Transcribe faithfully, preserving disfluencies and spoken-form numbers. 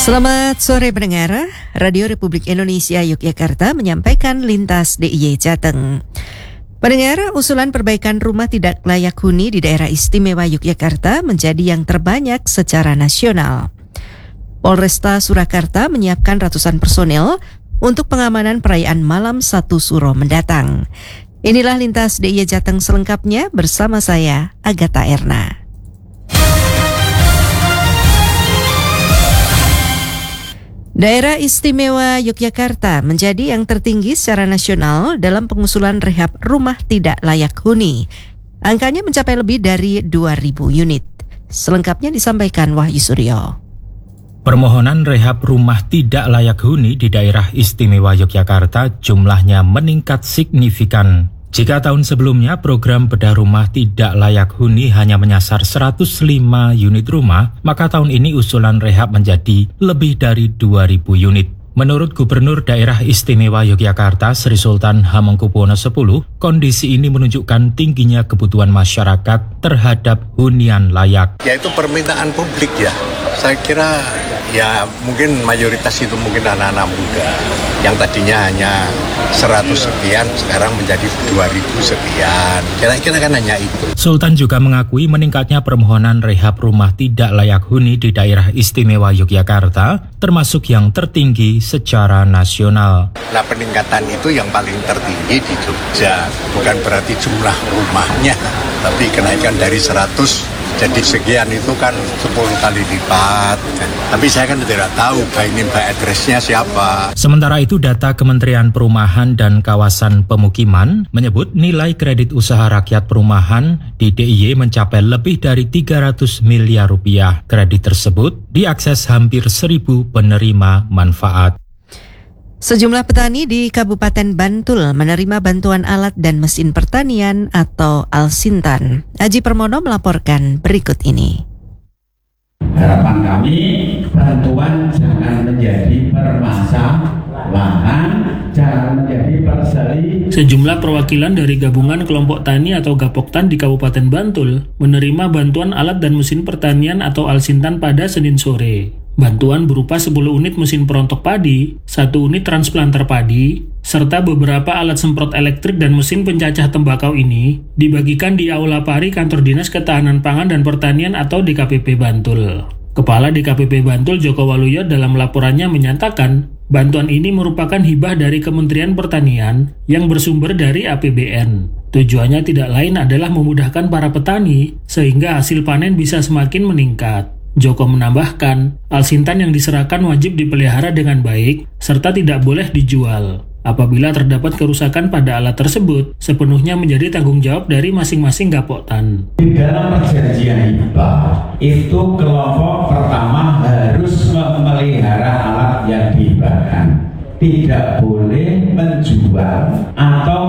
Selamat sore pendengar, Radio Republik Indonesia Yogyakarta menyampaikan Lintas D I Y Jateng. Pendengar, usulan perbaikan rumah tidak layak huni di daerah istimewa Yogyakarta menjadi yang terbanyak secara nasional. Polresta Surakarta menyiapkan ratusan personel untuk pengamanan perayaan Malam Satu Suro mendatang. Inilah Lintas D I Y Jateng selengkapnya bersama saya, Agatha Erna. Daerah Istimewa Yogyakarta menjadi yang tertinggi secara nasional dalam pengusulan rehab rumah tidak layak huni. Angkanya mencapai lebih dari dua ribu unit. Selengkapnya disampaikan Wahyu Suryo. Permohonan rehab rumah tidak layak huni di daerah Istimewa Yogyakarta jumlahnya meningkat signifikan. Jika tahun sebelumnya program bedah rumah tidak layak huni hanya menyasar seratus lima unit rumah, maka tahun ini usulan rehab menjadi lebih dari dua ribu unit. Menurut Gubernur Daerah Istimewa Yogyakarta Sri Sultan Hamengkubuwono X, kondisi ini menunjukkan tingginya kebutuhan masyarakat terhadap hunian layak. Yaitu permintaan publik ya. Saya kira ya mungkin mayoritas itu mungkin anak-anak muda yang tadinya hanya seratus sekian sekarang menjadi dua ribu sekian. Kira-kira kan hanya itu. Sultan juga mengakui meningkatnya permohonan rehab rumah tidak layak huni di daerah Istimewa Yogyakarta termasuk yang tertinggi secara nasional. Nah, peningkatan itu yang paling tertinggi di Jogja. Bukan berarti jumlah rumahnya, tapi kenaikan dari seratus jadi sekian itu kan sepuluh kali lipat. Tapi saya kan tidak tahu ini by address-nya siapa. Sementara itu data Kementerian Perumahan dan Kawasan Pemukiman menyebut nilai kredit usaha rakyat perumahan di D I Y mencapai lebih dari tiga ratus miliar rupiah. Kredit tersebut diakses hampir seribu penerima manfaat. Sejumlah petani di Kabupaten Bantul menerima bantuan alat dan mesin pertanian atau Alsintan. Aji Permono melaporkan berikut ini. Harapan kami, bantuan jangan menjadi permasalahan, jangan menjadi perseli. Sejumlah perwakilan dari gabungan kelompok tani atau Gapoktan di Kabupaten Bantul menerima bantuan alat dan mesin pertanian atau Alsintan pada Senin sore. Bantuan berupa sepuluh unit mesin perontok padi, satu unit transplanter padi, serta beberapa alat semprot elektrik dan mesin pencacah tembakau ini dibagikan di Aula Pari Kantor Dinas Ketahanan Pangan dan Pertanian atau D K P P Bantul. Kepala D K P P Bantul Joko Waluyo dalam laporannya menyatakan bantuan ini merupakan hibah dari Kementerian Pertanian yang bersumber dari A P B N. Tujuannya tidak lain adalah memudahkan para petani sehingga hasil panen bisa semakin meningkat. Joko menambahkan, Alsintan yang diserahkan wajib dipelihara dengan baik serta tidak boleh dijual. Apabila terdapat kerusakan pada alat tersebut, sepenuhnya menjadi tanggung jawab dari masing-masing Gapoktan. Di dalam perjanjian hibah, itu kelompok pertama harus memelihara alat yang dihibahkan. Tidak boleh menjual atau